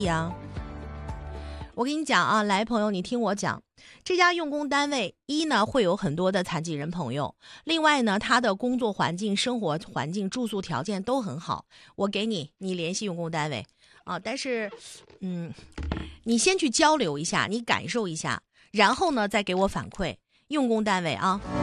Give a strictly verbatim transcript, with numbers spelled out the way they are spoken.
呀。我跟你讲啊，来朋友，你听我讲，这家用工单位一呢会有很多的残疾人朋友，另外呢他的工作环境、生活环境、住宿条件都很好。我给你，你联系用工单位啊，但是，嗯，你先去交流一下，你感受一下，然后呢再给我反馈。用工单位啊。